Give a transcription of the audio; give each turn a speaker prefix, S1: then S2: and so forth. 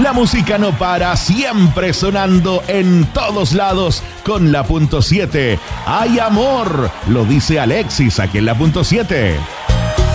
S1: La música no para, siempre sonando en todos lados con la punto 7. ¡Hay amor! Lo dice Alexis aquí en la punto 7.